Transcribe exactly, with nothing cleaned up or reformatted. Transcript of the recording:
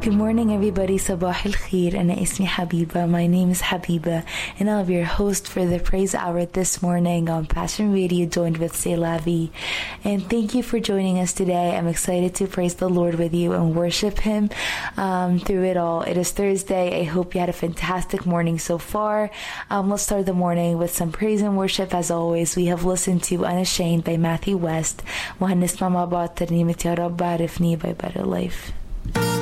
Good morning, everybody. Sabah al-Khair. Ana ismi Habiba. My name is Habiba, and I'll be your host for the Praise Hour this morning on Passion Radio, joined with C'est La Vie. And thank you for joining us today. I'm excited to praise the Lord with you and worship Him um, through it all. It is Thursday. I hope you had a fantastic morning so far. Um, let's start the morning with some praise and worship. As always, we have listened to Unashamed by Matthew West. وهنسمع مع بعض ترنيمة يا رب عرفني by Better Life.